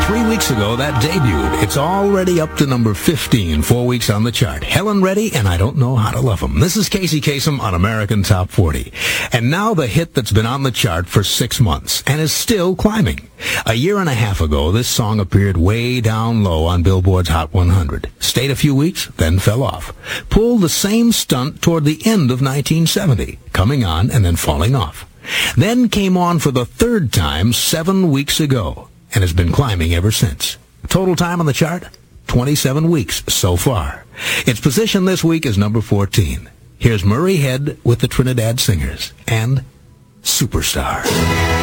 3 weeks ago, that debuted. It's already up to number 15, 4 weeks on the chart. Helen Reddy and I Don't Know How to Love 'Em. This is Casey Kasem on American Top 40. And now the hit that's been on the chart for 6 months and is still climbing. A year and a half ago, this song appeared way down low on Billboard's Hot 100. Stayed a few weeks, then fell off. Pulled the same stunt toward the end of 1970, coming on and then falling off. Then came on for the third time 7 weeks ago, and has been climbing ever since. Total time on the chart? 27 weeks so far. Its position this week is number 14. Here's Murray Head with the Trinidad Singers and Superstar.